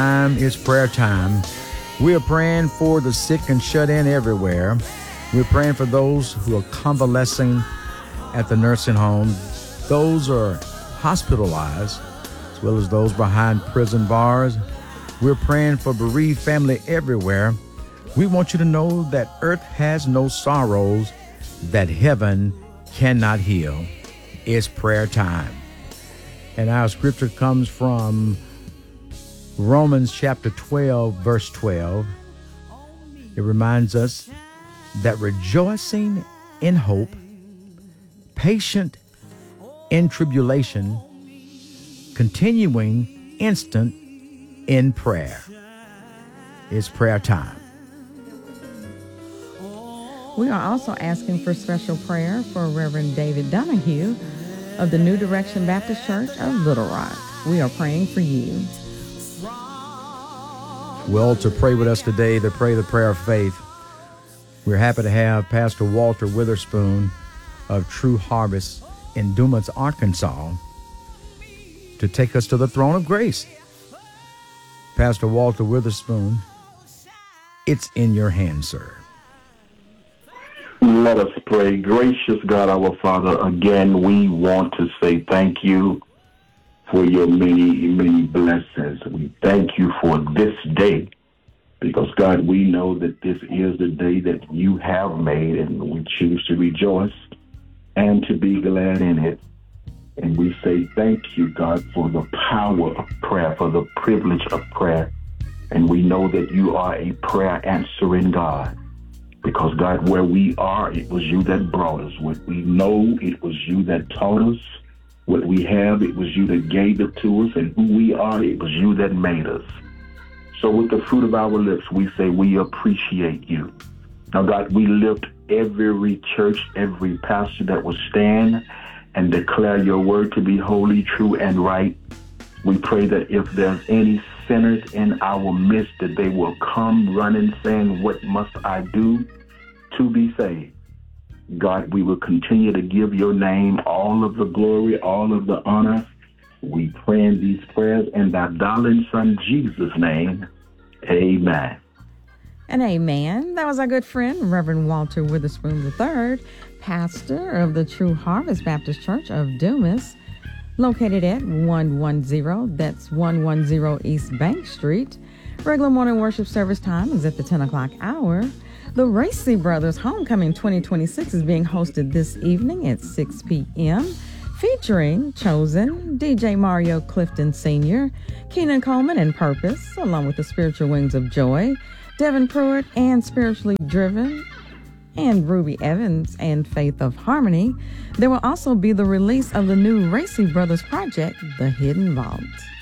Time is prayer time. We are praying for the sick and shut in everywhere. We're praying for those who are convalescing at the nursing home. Those are hospitalized, as well as those behind prison bars. We're praying for bereaved family everywhere. We want you to know that earth has no sorrows that heaven cannot heal. It's prayer time. And our scripture comes from Romans chapter 12, verse 12. It reminds us that rejoicing in hope, patient in tribulation, continuing instant in prayer. It's prayer time. We are also asking for special prayer for Reverend David Donahue of the New Direction Baptist Church of Little Rock. We are praying for you. Well, to pray with us today, to pray the prayer of faith, we're happy to have Pastor Walter Witherspoon of True Harvest in Dumas, Arkansas, to take us to the throne of grace. Pastor Walter Witherspoon, it's in your hands, sir. Let us pray. Gracious God, our Father, again, we want to say thank you for your many, many blessings. We thank you for this day because, God, we know that this is the day that you have made, and we choose to rejoice and to be glad in it. And we say thank you, God, for the power of prayer, for the privilege of prayer. And we know that you are a prayer answering God. Because, God, where we are, it was you that brought us. What we know, it was you that taught us. What we have, it was you that gave it to us. And who we are, it was you that made us. So with the fruit of our lips, we say we appreciate you. Now, God, we lift every church, every pastor that will stand and declare your word to be holy, true, and right. We pray that if there's any sinners in our midst, that they will come running saying, what must I do to be saved? God, we will continue to give your name all of the glory, all of the honor. We pray in these prayers in thy darling son Jesus' name. Amen. And amen. That was our good friend, Reverend Walter Witherspoon III, pastor of the True Harvest Baptist Church of Dumas, located at 110 East Bank Street. Regular morning worship service time is at the 10 o'clock hour. The Racy Brothers Homecoming 2026 is being hosted this evening at 6 p.m., featuring Chosen, DJ Mario Clifton Sr., Keenan Coleman and Purpose, along with the Spiritual Wings of Joy, Devin Pruitt and Spiritually Driven, and Ruby Evans and Faith of Harmony. There will also be the release of the new Racy Brothers project, The Hidden Vault.